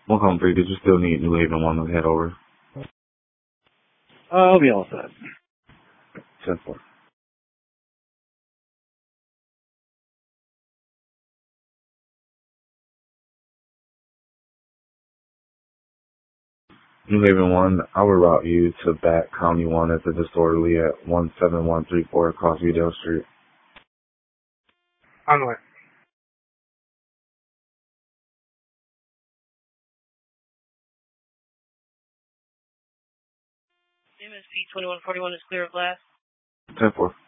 One coming for you. Did you still need New Haven 1 to head over? I'll be all set. 10-4. New Haven 1, I will route you to back County 1 at the disorderly at 17134 across Udale Street. On the way. MSP 2141 is clear of blast. 10-4.